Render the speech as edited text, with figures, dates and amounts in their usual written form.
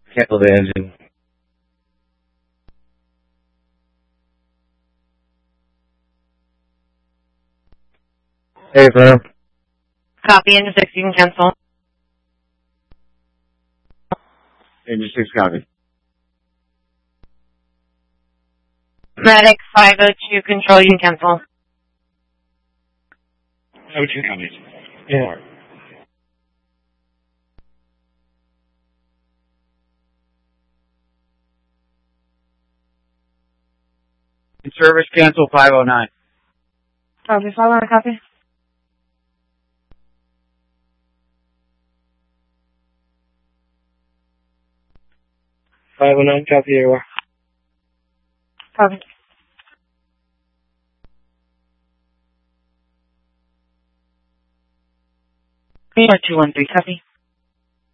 Cancel the engine. Hey, firm. Copy, engine 6, you can cancel. Engine 6 copy. Medic 502 control, you can cancel. 502 copy. Yeah. Service cancel 509. Copy, follow on copy. Copy, you are. Copy. 4213, copy.